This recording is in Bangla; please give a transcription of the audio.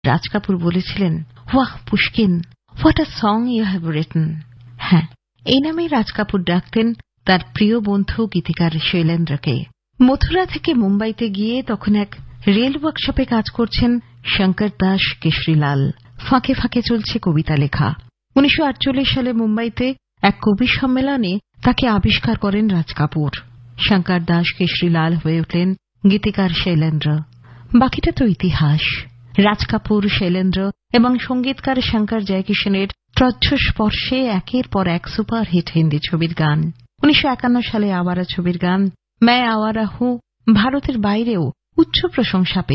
রাজ কাপুর বলেছিলেন, ওয়াহ Pushkin, what a song you have written. হ্যাঁ, এই নামেই রাজ কাপুর ডাকতেন তার প্রিয় বন্ধু গীতিকার শৈলেন্দ্রকে। মথুরা থেকে মুম্বাইতে গিয়ে তখন এক রেল ওয়ার্কশপে কাজ করছেন শঙ্কর দাস কেশরীলাল। ফাঁকে ফাঁকে চলছে কবিতা লেখা। 1948 সালে মুম্বাইতে এক কবি সম্মেলনে তাকে আবিষ্কার করেন রাজ কাপুর। শঙ্কর দাস কেশরীলাল হয়ে উঠলেন গীতিকার শৈলেন্দ্র। বাকিটা তো ইতিহাস। রাজ কাপুর, শৈলেন্দ্র এবং সঙ্গীতকার শঙ্কর জয়কিশনের ত্রজ্জস্পর্শে একের পর এক সুপারহিট হিন্দি ছবির গান। 1951 সালে আওয়ারা ছবির গান मैं आवारा हूं ভারতের বাইরেও উচ্চ প্রশংসা